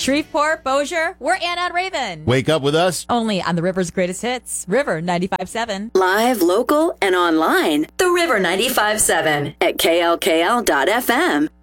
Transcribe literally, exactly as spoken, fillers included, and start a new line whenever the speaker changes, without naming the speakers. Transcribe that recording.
Shreveport, Bossier, we're Anna and Raven.
Wake up with us.
Only on the River's Greatest Hits, River ninety-five point seven.
Live, local, and online. The River ninety-five point seven at K L K L dot F M.